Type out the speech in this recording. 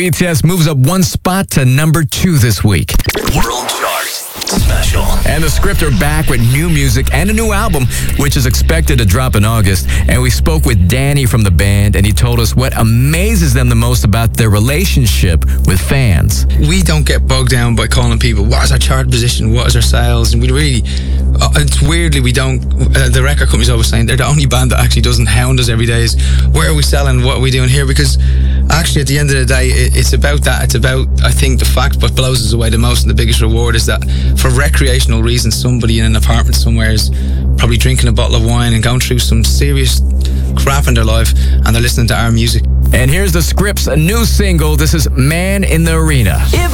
BTS moves up one spot to number 2 this week. World Chart Special. And The Script are back with new music and a new album, which is expected to drop in August. And we spoke with Danny from the band, and he told us what amazes them the most about their relationship with fans. We don't get bogged down by calling people, what is our chart position, what is our sales, and we really, it's weirdly, we don't, the record company's always saying they're the only band that actually doesn't hound us every day is, where are we selling, what are we doing here, because actually at the end of the day, it's about that. It's about, I think, the fact what blows us away the most and the biggest reward is that for recreational reasons, somebody in an apartment somewhere is probably drinking a bottle of wine and going through some serious crap in their life, and they're listening to our music. And here's The Script's new single. This is Man in the Arena.